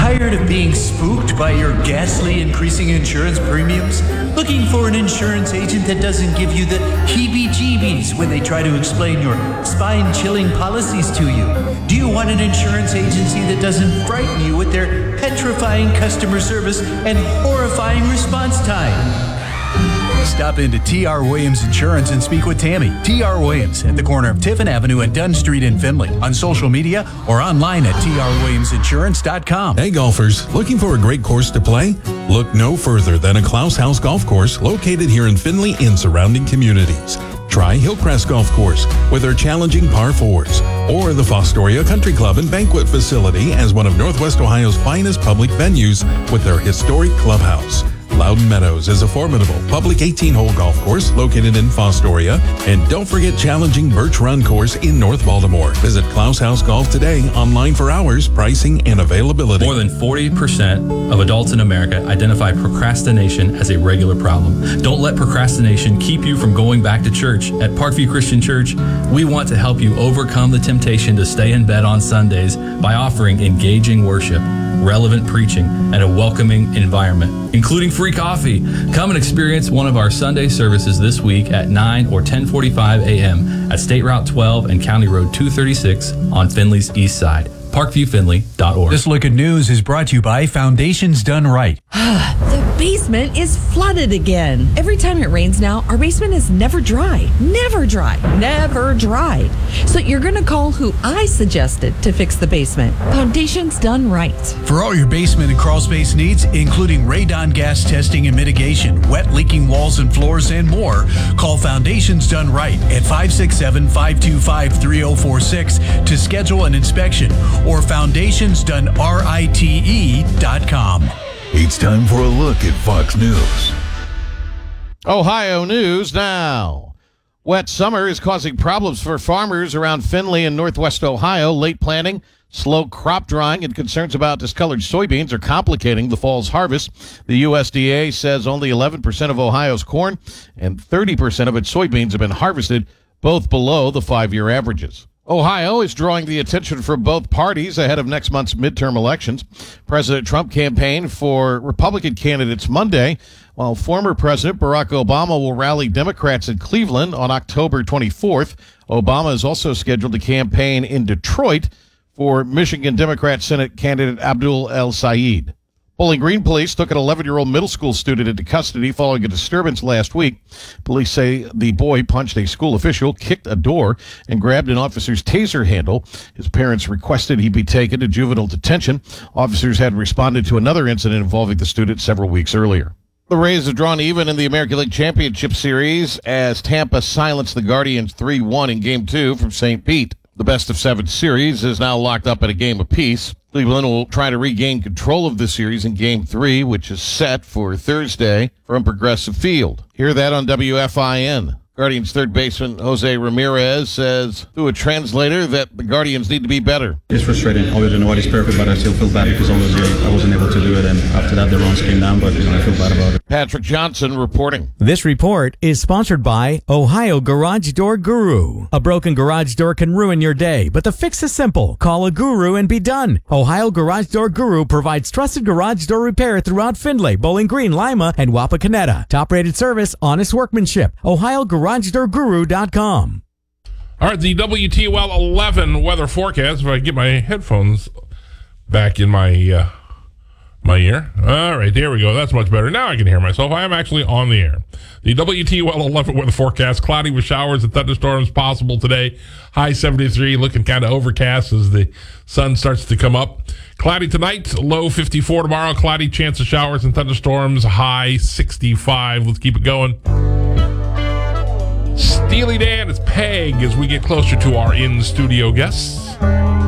Tired of being spooked by your ghastly increasing insurance premiums? Looking for an insurance agent that doesn't give you the heebie-jeebies when they try to explain your spine-chilling policies to you? Do you want an insurance agency that doesn't frighten you with their petrifying customer service and horrifying response time? Stop into T.R. Williams Insurance and speak with Tammy. T.R. Williams at the corner of Tiffin Avenue and Dunn Street in Findlay. On social media or online at trwilliamsinsurance.com. Hey golfers, looking for a great course to play? Look no further than a Klaus House Golf Course located here in Findlay and surrounding communities. Try Hillcrest Golf Course with their challenging par 4s, or the Fostoria Country Club and Banquet Facility as one of Northwest Ohio's finest public venues with their historic clubhouse. Loudon Meadows is a formidable public 18-hole golf course located in Fostoria. And don't forget challenging Birch Run course in North Baltimore. Visit Klaus House Golf today, online for hours, pricing, and availability. More than 40% of adults in America identify procrastination as a regular problem. Don't let procrastination keep you from going back to church. At Parkview Christian Church, we want to help you overcome the temptation to stay in bed on Sundays by offering engaging worship, relevant preaching, and a welcoming environment, including free coffee. Come and experience one of our Sunday services this week at 9 or 10:45 a.m. at State Route 12 and County Road 236 on Findlay's east side. ParkviewFindlay.org. This Look at News is brought to you by Foundations Done Right. The basement is flooded again. Every time it rains now, our basement is never dry. Never dry. Never dried. So you're going to call who I suggested to fix the basement. Foundations Done Right. For all your basement and crawl space needs, including radon gas testing and mitigation, wet leaking walls and floors, and more, call Foundations Done Right at 567-525-3046 to schedule an inspection, or foundationsdonerite.com. It's time for a look at Fox News. Ohio news now. Wet summer is causing problems for farmers around Findlay and Northwest Ohio. Late planting, slow crop drying, and concerns about discolored soybeans are complicating the fall's harvest. The USDA says only 11% of Ohio's corn and 30% of its soybeans have been harvested, both below the 5-year averages. Ohio is drawing the attention from both parties ahead of next month's midterm elections. President Trump campaigned for Republican candidates Monday, while former President Barack Obama will rally Democrats in Cleveland on October 24th. Obama is also scheduled to campaign in Detroit for Michigan Democrat Senate candidate Abdul El-Sayed. Bowling Green police took an 11-year-old middle school student into custody following a disturbance last week. Police say the boy punched a school official, kicked a door, and grabbed an officer's taser handle. His parents requested he be taken to juvenile detention. Officers had responded to another incident involving the student several weeks earlier. The Rays have drawn even in the American League Championship Series as Tampa silenced the Guardians 3-1 in Game 2 from St. Pete. The best-of-7 series is now locked up at a game apiece. Cleveland will try to regain control of the series in Game 3, which is set for Thursday from Progressive Field. Hear that on WFIN. Guardians third baseman Jose Ramirez says through a translator that the Guardians need to be better. It's frustrating. Obviously, nobody's perfect, but I still feel bad because obviously I wasn't able to do it, and after that the runs came down, but I feel bad about it. Patrick Johnson reporting. This report is sponsored by Ohio Garage Door Guru. A broken garage door can ruin your day, but the fix is simple. Call a guru and be done. Ohio Garage Door Guru provides trusted garage door repair throughout Findlay, Bowling Green, Lima, and Wapakoneta. Top-rated service, honest workmanship. OhioGarageDoorGuru.com. All right, the WTOL 11 weather forecast. If I get my headphones back in my my ear. All right, there we go. That's much better. Now I can hear myself. I am actually on the air. The WTOL 11 weather forecast. Cloudy with showers and thunderstorms possible today. High 73, looking kind of overcast as the sun starts to come up. Cloudy tonight, low 54 tomorrow. Cloudy, chance of showers and thunderstorms. High 65. Let's keep it going. Steely Dan, it's Peg as we get closer to our in-studio guests.